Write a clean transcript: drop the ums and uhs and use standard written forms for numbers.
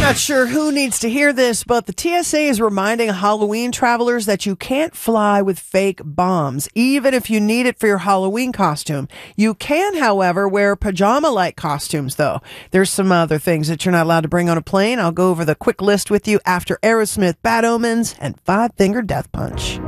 Not sure who needs to hear this, but the TSA is reminding Halloween travelers that you can't fly with fake bombs, even if you need it for your Halloween costume. You can, however, wear pajama-like costumes, though. There's some other things that you're not allowed to bring on a plane. I'll go over the quick list with you after Aerosmith, Bad Omens, and Five Finger Death Punch.